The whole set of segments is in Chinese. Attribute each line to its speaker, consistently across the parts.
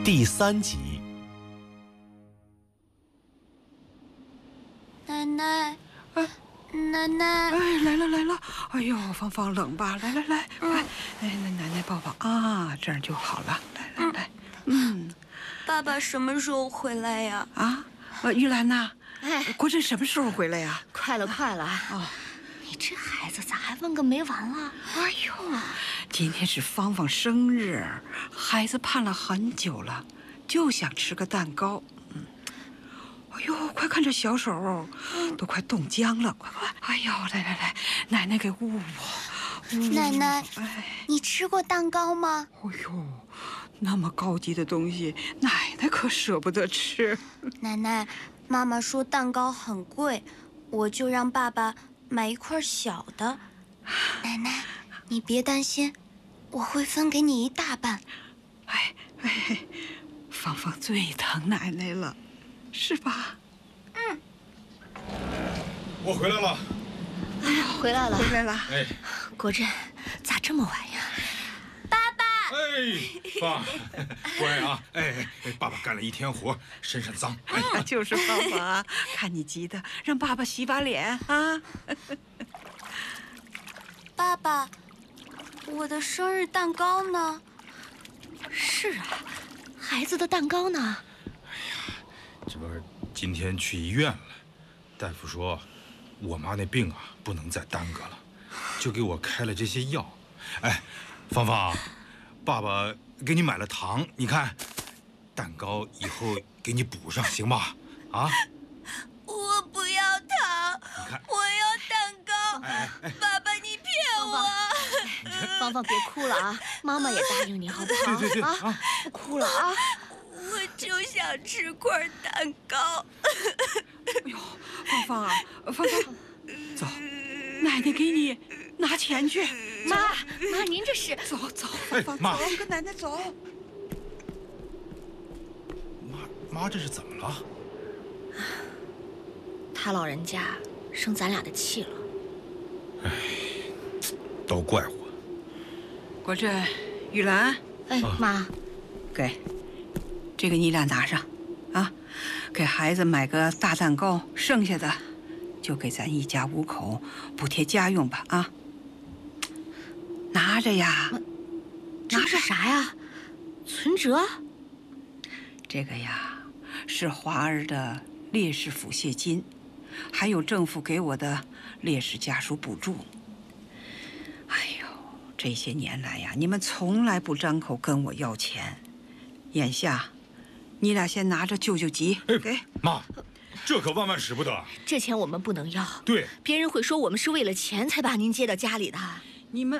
Speaker 1: 第3集。
Speaker 2: 奶奶，奶奶，
Speaker 3: 哎，来了！哎呦，芳芳冷吧？来，那奶奶抱抱啊，这样就好了。来，
Speaker 2: 爸爸什么时候回来呀？
Speaker 3: 玉兰呐，
Speaker 4: 哎，
Speaker 3: 国珍什么时候回来呀？
Speaker 4: 快了啊！你这孩子咋还问个没完了？
Speaker 3: 哎呦，今天是芳芳生日，孩子盼了很久了，就想吃个蛋糕。哎呦，快看这小手，都快冻僵了，快！哎呦，来，奶奶给捂捂。
Speaker 2: 奶奶，你吃过蛋糕吗？
Speaker 3: 哎呦，那么高级的东西，奶奶可舍不得吃。
Speaker 2: 奶奶，妈妈说蛋糕很贵，我就让爸爸买一块小的。奶奶，你别担心，我会分给你一大半。
Speaker 3: 哎，芳芳最疼奶奶了，是吧？
Speaker 5: 我回来了。
Speaker 4: 哎呀，回来了。
Speaker 5: 哎，
Speaker 4: 国珍，咋这么晚呀？
Speaker 5: 哎，爸，乖啊！哎，爸爸干了一天活，身上脏。
Speaker 3: 就是芳芳啊，看你急的，让爸爸洗把脸啊。
Speaker 2: 爸爸，我的生日蛋糕呢？
Speaker 4: 是啊，孩子的蛋糕呢？
Speaker 5: 这不是今天去医院了，大夫说我妈那病啊不能再耽搁了，就给我开了这些药。哎，芳芳，爸爸给你买了糖，你看，蛋糕以后给你补上，行吧？啊？
Speaker 2: 我不要糖，我要蛋糕。爸爸，你骗我！
Speaker 4: 芳芳别哭了啊，妈妈也答应你，好不好？
Speaker 5: 对
Speaker 4: 啊，不哭了啊！
Speaker 2: 我就想吃块蛋糕。
Speaker 3: 哎呦，芳芳，走，奶奶给你拿钱去。
Speaker 4: 妈，您这是
Speaker 3: 走，芳芳，
Speaker 5: 妈，
Speaker 3: 走，跟奶奶走。
Speaker 5: 妈，这是怎么了？
Speaker 4: 他老人家生咱俩的气了。
Speaker 5: 哎，都怪我。
Speaker 3: 国珍，玉兰，
Speaker 4: 哎，妈，
Speaker 3: 给，这个你俩拿上，啊，给孩子买个大蛋糕，剩下的就给咱一家5口补贴家用吧，啊。拿着呀，
Speaker 4: 这是啥呀？存折？
Speaker 3: 这个呀，是华儿的烈士抚恤金，还有政府给我的烈士家属补助。哎呦，这些年来呀，你们从来不张口跟我要钱，眼下，你俩先拿着救救急。给
Speaker 5: 妈，这可万万使不得。
Speaker 4: 这钱我们不能要，
Speaker 5: 对，
Speaker 4: 别人会说我们是为了钱才把您接到家里的。
Speaker 3: 你们，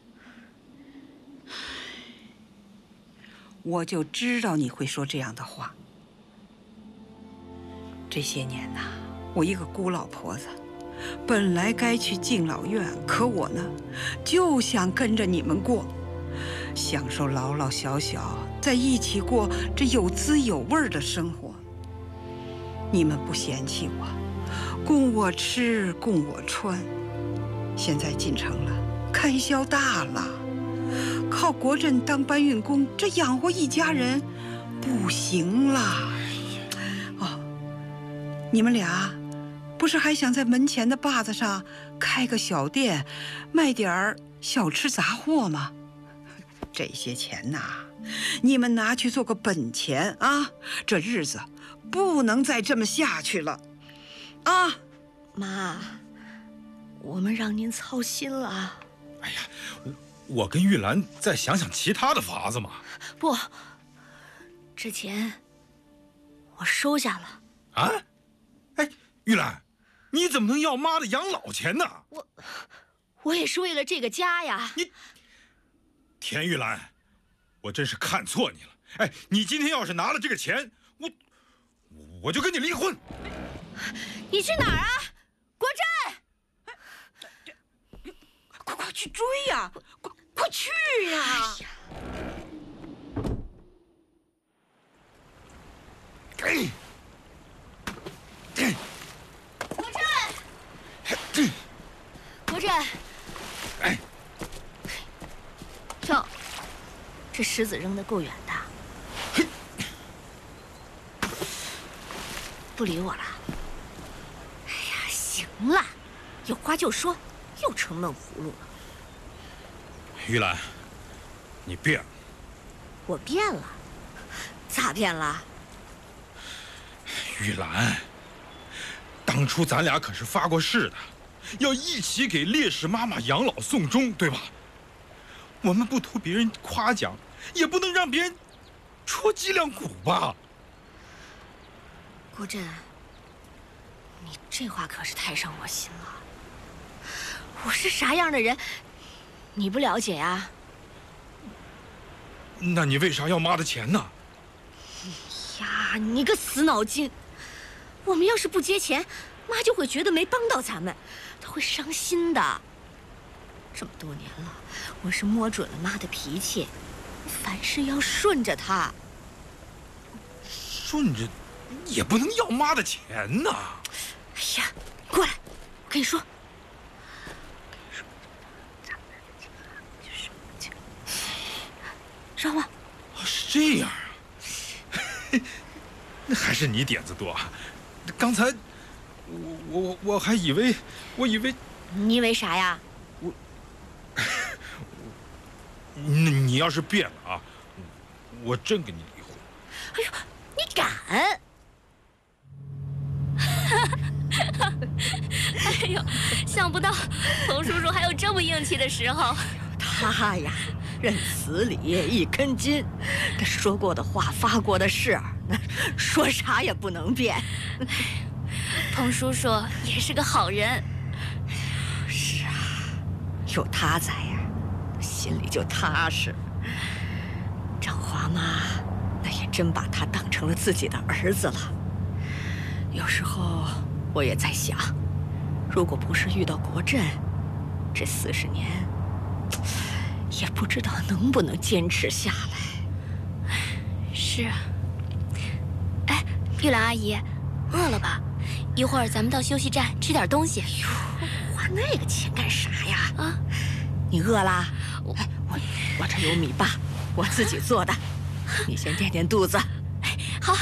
Speaker 3: 我就知道你会说这样的话。这些年呐，我一个孤老婆子，本来该去敬老院，可我呢，就想跟着你们过，享受老老小小在一起过这有滋有味的生活。你们不嫌弃我，供我吃，供我穿。现在进城了，开销大了，靠国珍当搬运工，这养活一家人不行了。你们俩不是还想在门前的坝子上开个小店，卖点儿小吃杂货吗？这些钱呐，你们拿去做个本钱啊！这日子不能再这么下去了，啊！
Speaker 4: 妈，我们让您操心了。
Speaker 5: 哎呀，我跟玉兰再想想其他的法子嘛。
Speaker 4: 不，这钱我收下了。
Speaker 5: 啊？哎，玉兰，你怎么能要妈的养老钱呢？
Speaker 4: 我也是为了这个家呀。
Speaker 5: 田玉兰，我真是看错你了。哎，你今天要是拿了这个钱，我就跟你离婚。
Speaker 4: 你去哪儿啊，国珍？
Speaker 3: 快去追呀！快去呀！
Speaker 4: 哎呀，国珍，
Speaker 5: 哎，
Speaker 4: 哟，这石子扔得够远的。 不理我了？哎呀，行了，有话就说，又成闷葫芦了。
Speaker 5: 玉兰，你变了。
Speaker 4: 我变了？咋变了？
Speaker 5: 玉兰，当初咱俩可是发过誓的，要一起给烈士妈妈养老送终，对吧？我们不图别人夸奖，也不能让别人戳脊梁骨吧？
Speaker 4: 国珍，你这话可是太伤我心了。我是啥样的人，你不了解呀？
Speaker 5: 那你为啥要妈的钱呢？
Speaker 4: 呀，你个死脑筋！我们要是不结钱，妈就会觉得没帮到咱们，她会伤心的。这么多年了，我是摸准了妈的脾气，凡事要顺着她。
Speaker 5: 顺着，也不能要妈的钱呐！
Speaker 4: 哎呀，过来，我跟你说，知道吗？
Speaker 5: 哦，是这样啊。那还是你点子多。刚才，我还以为，
Speaker 4: 你以为啥呀？
Speaker 5: 你要是变了啊，我真跟你离婚。
Speaker 4: 哎呦，你敢！
Speaker 1: 哎呦，想不到冯叔叔还有这么硬气的时候。
Speaker 4: 他呀，认死理，一根筋。他说过的话，发过的誓，那说啥也不能变。
Speaker 1: 彭叔叔也是个好人。
Speaker 4: 是啊，有他在呀，心里就踏实。张华妈那也真把他当成了自己的儿子了。有时候我也在想，如果不是遇到国振，这40年也不知道能不能坚持下来。
Speaker 1: 是啊。哎，玉兰阿姨，饿了吧？一会儿咱们到休息站吃点东西。
Speaker 4: 哟，花那个钱干啥呀？
Speaker 1: 啊，
Speaker 4: 你饿啦？哎，我这有米粑，我自己做的，你先垫垫肚子。
Speaker 1: 好。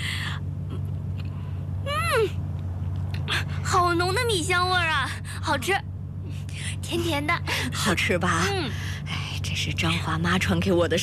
Speaker 1: 好浓的米香味儿啊，好吃，甜甜的。
Speaker 4: 好吃吧？
Speaker 1: 嗯。
Speaker 4: 哎，这是张华妈传给我的